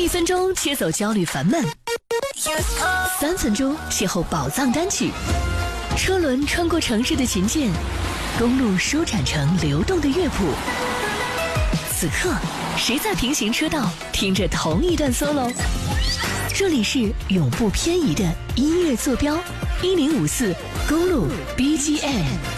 分钟切走焦虑烦闷，3分钟邂逅宝藏单曲。车轮穿过城市的琴键，公路舒展成流动的乐谱。此刻，谁在平行车道听着同一段 solo？ 这里是永不偏移的音乐坐标，1054公路 BGM。